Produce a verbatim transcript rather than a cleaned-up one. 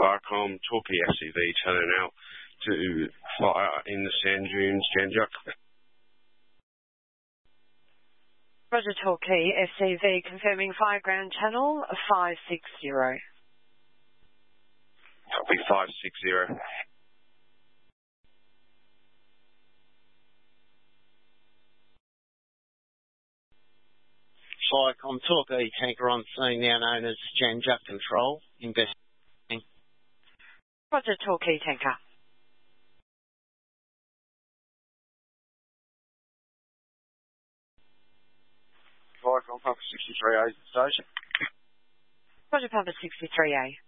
Firecom, Torquay F C V turning out to fire in the sand dunes, Janjuk. Roger, Torquay F C V confirming fire ground channel five six zero. Copy five six zero. Firecom, Torquay tanker on scene, now known as Janjuk Control, investigating. Roger, Torquay tanker. Firecom, Papa sixty-three A station. Roger, Papa sixty-three A.